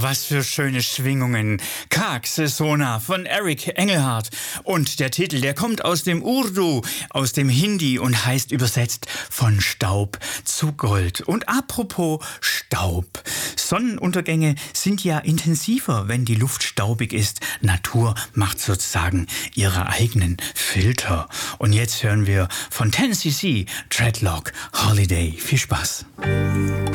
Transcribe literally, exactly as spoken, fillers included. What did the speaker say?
was für schöne Schwingungen. Kaak-Sona von Eric Engelhardt. Und der Titel, der kommt aus dem Urdu, aus dem Hindi und heißt übersetzt von Staub zu Gold. Und apropos Staub. Sonnenuntergänge sind ja intensiver, wenn die Luft staubig ist. Natur macht sozusagen ihre eigenen Filter. Und jetzt hören wir von Ten C C Dreadlock Holiday. Viel Spaß.